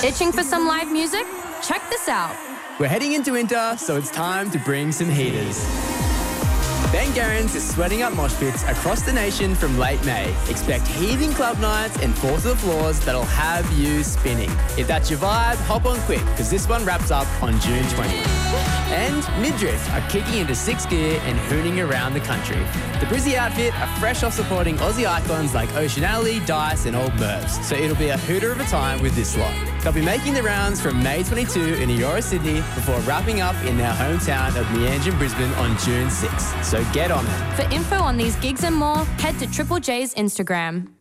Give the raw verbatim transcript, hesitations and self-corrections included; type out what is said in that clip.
Itching for some live music? Check this out. We're heading into winter, so it's time to bring some heaters. Ben Gerrans is sweating up mosh pits across the nation from late May. Expect heaving club nights and four to the floors that'll have you spinning. If that's your vibe, hop on quick, because this one wraps up on June twentieth. And Midriff are kicking into sixth gear and hooning around the country. The Brizzy outfit are fresh off supporting Aussie icons like Ocean Alley, Dice and Old Mervs, so it'll be a hooter of a time with this lot. They'll be making the rounds from May twenty-second in Eora, Sydney, before wrapping up in their hometown of Meanjin, Brisbane on June sixth. So get on it. For info on these gigs and more, head to Triple J's Instagram.